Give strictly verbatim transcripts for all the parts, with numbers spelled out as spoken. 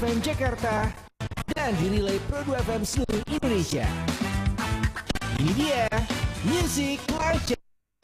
M Jakarta dan di Relay Pro dua F M seluruh Indonesia. Ini dia Music Live Chat.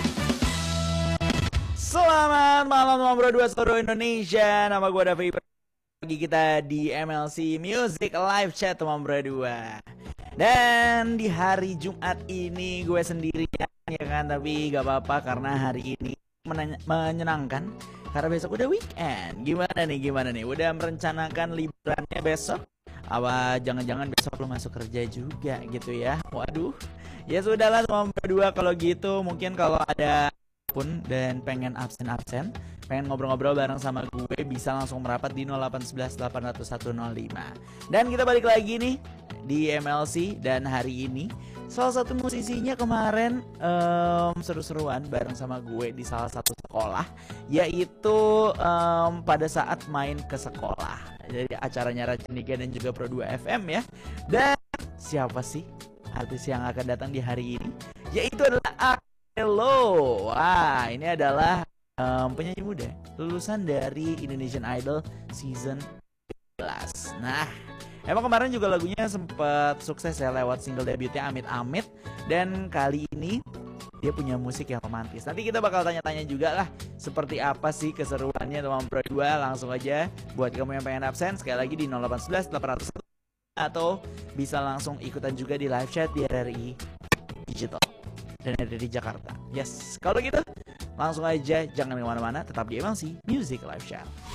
Selamat malam teman Pro dua seluruh Indonesia. Nama gue Davi. Bagi kita di M L C Music Live Chat teman Pro dua. Dan di hari Jumat ini gue sendirian ya kan, tapi gak apa-apa karena hari ini menyenangkan karena besok udah weekend. Gimana nih, gimana nih? Udah merencanakan liburannya besok? Apa jangan-jangan besok lo masuk kerja juga gitu ya? Waduh, ya sudahlah teman berdua kalau gitu. Mungkin kalau ada pun dan pengen absen-absen, pengen ngobrol-ngobrol bareng sama gue, bisa langsung merapat di nol delapan satu satu delapan nol satu nol lima. Dan kita balik lagi nih di M L C. Dan hari ini salah satu musisinya kemarin um, seru-seruan bareng sama gue di salah satu sekolah, yaitu um, pada saat main ke sekolah. Jadi acaranya Rajendika dan juga Pro dua F M ya. Dan siapa sih artis yang akan datang di hari ini? Yaitu adalah Hello. Wah, ini adalah um, penyanyi muda lulusan dari Indonesian Idol season dua belas. Nah, emang kemarin juga lagunya sempat sukses ya lewat single debutnya Amit Amit. Dan kali ini dia punya musik yang romantis. Nanti kita bakal tanya-tanya juga lah seperti apa sih keseruannya teman Pro dua. Langsung aja buat kamu yang pengen absen, sekali lagi di nol delapan satu satu delapan nol satu atau bisa langsung ikutan juga di live chat di R R I Digital dan ada di Jakarta. Yes, kalau gitu langsung aja jangan kemana-mana, tetap di M L C Music Live Chat.